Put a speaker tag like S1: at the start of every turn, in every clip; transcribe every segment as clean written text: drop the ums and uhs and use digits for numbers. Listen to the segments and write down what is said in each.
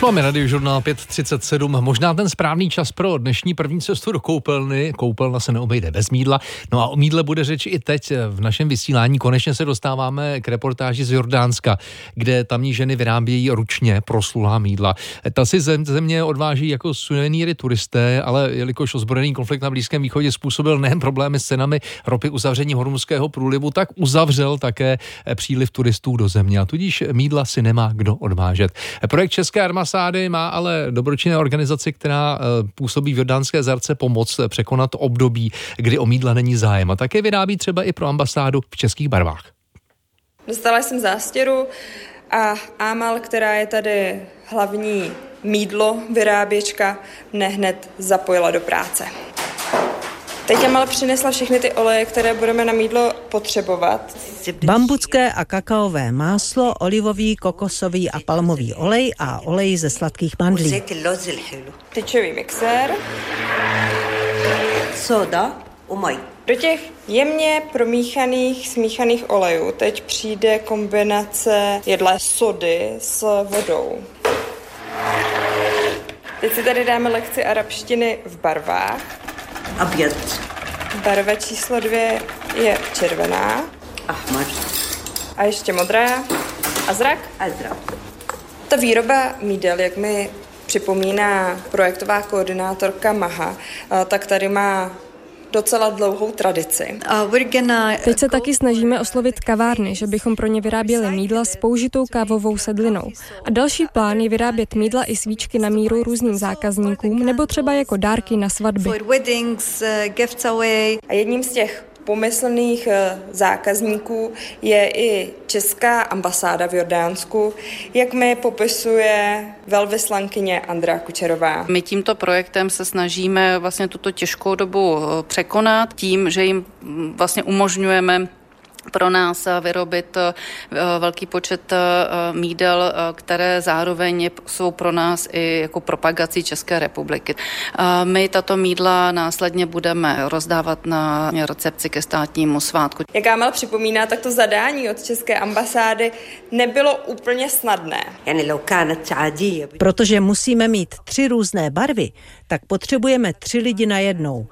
S1: Posloucháme Radiožurnál 5:37, možná ten správný čas pro dnešní první cestu do koupelny. Koupelna se neobejde bez mýdla. No a o mýdle bude řeč i teď v našem vysílání. Konečně se dostáváme k reportáži z Jordánska, kde tamní ženy vyrábějí ručně proslulá mýdla. Ta si země odváží jako suvenýry turisté, ale jelikož ozbrojený konflikt na Blízkém východě způsobil nejen problémy s cenami ropy uzavření Hormuzského průlivu, tak uzavřel také příliv turistů do země a tudíž mýdla si nemá kdo odvážet. Projekt České ambasády má ale dobročinné organizaci, která působí v Jordánské Zarce, pomoct překonat období, kdy o mýdla není zájem. A také vyrábí třeba i pro ambasádu v českých barvách.
S2: Dostala jsem zástěru a Amal, která je tady hlavní mýdlo vyráběčka, mne hned zapojila do práce. Teď Amal přinesla všechny ty oleje, které budeme na mýdlo potřebovat.
S3: Bambucké a kakaové máslo, olivový, kokosový a palmový olej a olej ze sladkých mandlí.
S2: Tyčový mixér.
S3: Soda, umaj.
S2: Do těch jemně smíchaných olejů teď přijde kombinace jedlé sody s vodou. Teď si tady dáme lekci arabštiny v barvách.
S3: Abjad.
S2: Barva číslo 2 je červená.
S3: Ahmar.
S2: A ještě modrá. Azrak?
S3: Azrak.
S2: Ta výroba mýdel, jak mi připomíná projektová koordinátorka Maha, tak tady má docela dlouhou tradici.
S4: Teď se taky snažíme oslovit kavárny, že bychom pro ně vyráběli mýdla s použitou kávovou sedlinou. A další plán je vyrábět mýdla i svíčky na míru různým zákazníkům nebo třeba jako dárky na svatby.
S2: A jedním z těch pomyslných zákazníků je i Česká ambasáda v Jordánsku, jak mi popisuje velvyslankyně Andrea Kučerová.
S5: My tímto projektem se snažíme vlastně tuto těžkou dobu překonat tím, že jim vlastně umožňujeme pro nás vyrobit velký počet mýdel, které zároveň jsou pro nás i jako propagací České republiky. My tato mýdla následně budeme rozdávat na recepci ke státnímu svátku.
S2: Jak Amal připomíná, tak to zadání od České ambasády nebylo úplně snadné.
S3: Protože musíme mít 3 různé barvy, tak potřebujeme 3 lidi na jednou.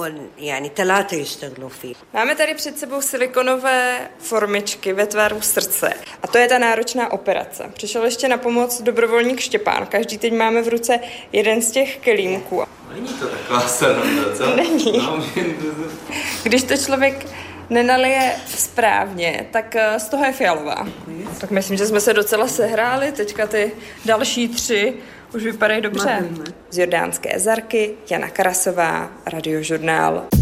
S2: Máme tady před sebou silikonové formičky ve tvaru srdce. A to je ta náročná operace. Přišel ještě na pomoc dobrovolník Štěpán. Každý teď máme v ruce jeden z těch kelímků.
S6: Není to taková sranda, co?
S2: Není.
S6: No,
S2: Když to člověk nenalije správně, tak z toho je fialová. Tak myslím, že jsme se docela sehráli. Teďka ty další 3 už vypadají dobře. Z Jordánské Zarky, Jana Karasová, Radiožurnál.